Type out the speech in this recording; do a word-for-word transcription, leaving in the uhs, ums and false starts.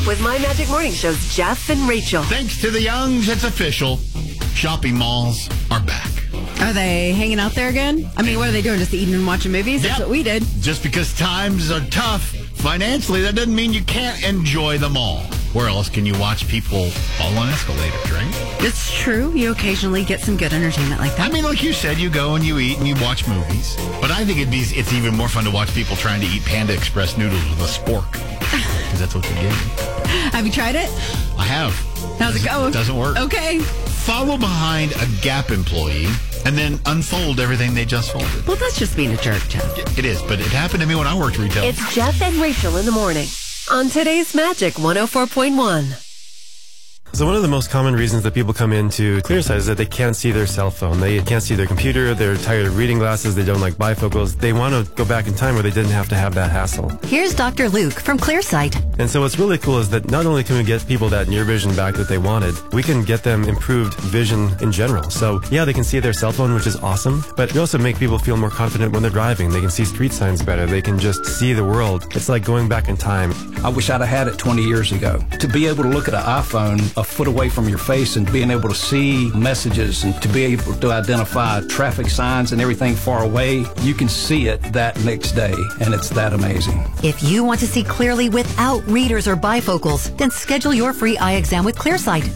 with My Magic Morning Show's Jeff and Rachel. Thanks to the Youngs, it's official. Shopping malls are back. Are they hanging out there again? I mean, what are they doing? Just eating and watching movies? That's Yep. what we did. Just because times are tough financially, that doesn't mean you can't enjoy them all. Where else can you watch people fall on escalators, right? It's true. You occasionally get some good entertainment like that. I mean, like you said, you go and you eat and you watch movies. But I think it'd be, it's even more fun to watch people trying to eat Panda Express noodles with a spork. Because that's what they get. Have you tried it? I have. How's it go? It doesn't work. Okay. Follow behind a Gap employee and then unfold everything they just folded. Well, that's just being a jerk, Jeff. It is, but it happened to me when I worked retail. It's Jeff and Rachel in the morning on today's Magic one oh four point one. So one of the most common reasons that people come into Clearsight is that they can't see their cell phone. They can't see their computer. They're tired of reading glasses. They don't like bifocals. They want to go back in time where they didn't have to have that hassle. Here's Doctor Luke from Clearsight. And so what's really cool is that not only can we get people that near vision back that they wanted, we can get them improved vision in general. So yeah, they can see their cell phone, which is awesome, but we also make people feel more confident when they're driving. They can see street signs better. They can just see the world. It's like going back in time. I wish I'd have had it twenty years ago. To be able to look at an iPhone a foot away from your face and being able to see messages and to be able to identify traffic signs and everything far away, you can see it that next day, and it's that amazing. If you want to see clearly without readers or bifocals, then schedule your free eye exam with Clearsight.